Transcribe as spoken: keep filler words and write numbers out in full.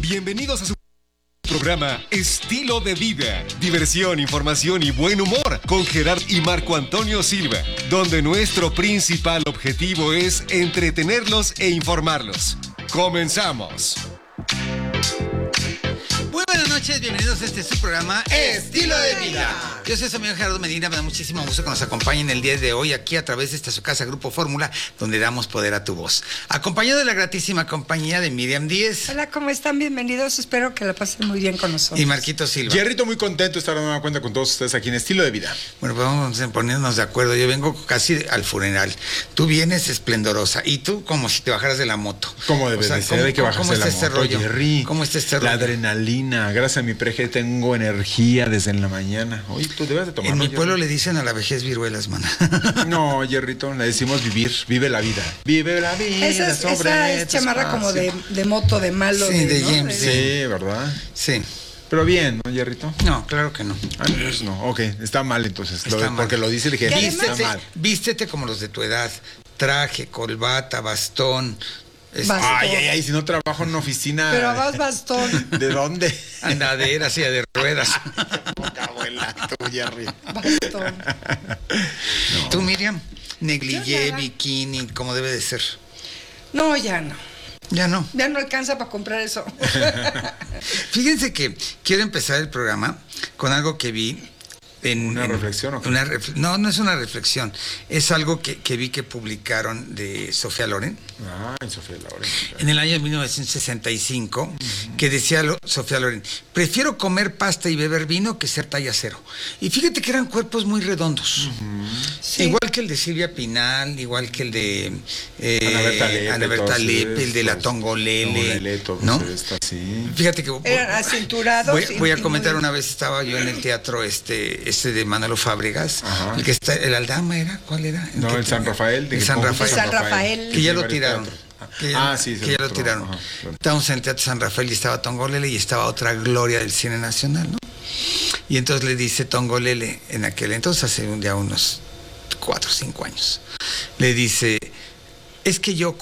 Bienvenidos a su programa Estilo de Vida, diversión, información y buen humor con Gerard y Marco Antonio Silva, donde nuestro principal objetivo es entretenerlos e informarlos. ¡Comenzamos! Muy buenas noches, bienvenidos a este su programa Estilo de Vida. Yo soy su amigo Gerardo Medina, me da muchísimo gusto que nos acompañen el día de hoy aquí a través de esta su casa Grupo Fórmula, donde damos poder a tu voz. Acompañado de la gratísima compañía de Miriam Díez. Hola, ¿cómo están? Bienvenidos, espero que la pasen muy bien con nosotros. Y Marquito Silva. Jerrito, muy contento de estar dando cuenta con todos ustedes aquí en Estilo de Vida. Bueno, pues vamos a ponernos de acuerdo. Yo vengo casi al funeral. Tú vienes esplendorosa y tú como si te bajaras de la moto. ¿Cómo debe o sea, de ser? Hay que bajarse de la este moto, rollo? Jerry. ¿Cómo está este rollo? La adrenalina. Gracias a mi preje tengo energía desde en la mañana. Oye, tú debes de tomar. En mi pueblo le dicen a la vejez viruelas, man. No, Jerrito, le decimos vivir. Vive la vida. Vive la vida. Esa es, sobre esa es chamarra como de, de moto, de malo. Sí, de ¿no? James. Sí, sí, ¿verdad? Sí. Pero bien, ¿no, Jerrito? No, claro que no. Ah, entonces no. Ok, está mal entonces. Está Lo, mal. Porque lo dice el jefe. además- Está mal. Vístete como los de tu edad. Traje, corbata, bastón. este, Bastón. Ay, ay, ay, si no trabajo en una oficina. Pero vas bastón. ¿De dónde? Andadera, silla de ruedas. Poca abuela, tú, Jerry. Bastón. ¿Tú, Miriam? Negligé, Yo nada. bikini, como debe de ser. No, ya no. Ya no. Ya no alcanza para comprar eso. Fíjense que quiero empezar el programa con algo que vi. En, ¿Una en- reflexión o qué? una ref- no, no es una reflexión. Es algo que, que vi que publicaron de Sofía Loren Ay, Sofía Loren. en el año mil novecientos sesenta y cinco, uh-huh. que decía lo, Sofía Loren: prefiero comer pasta y beber vino que ser talla cero. Y fíjate que eran cuerpos muy redondos. Uh-huh. Sí. Igual que el de Silvia Pinal, igual que el de eh, Ana Berta Lepe, Ana Berta todos Lepe, el de la estos, Tongolele, Tongolele, todos ¿no? estos, sí. Fíjate que Eran acinturados. voy, y- voy a y comentar muy- una vez estaba yo en el teatro este este de Manolo Fábregas, Ajá. el que está el Aldama era, ¿cuál era? No, que el San tenía? Rafael. de El San Conjunto Rafael. San Rafael. Que ya lo varios tiraron. teatros. Que ya, Ah, sí, que ya lo otro, tiraron. ajá, claro. Estábamos en el Teatro San Rafael y estaba Tongolele y estaba otra gloria del cine nacional, ¿no? Y entonces le dice Tongolele, en aquel entonces, hace un, ya unos cuatro o cinco años, le dice: es que yo